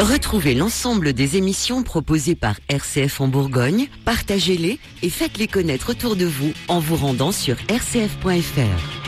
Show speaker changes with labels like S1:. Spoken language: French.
S1: Retrouvez l'ensemble des émissions proposées par RCF en Bourgogne, partagez-les et faites-les connaître autour de vous en vous rendant sur rcf.fr.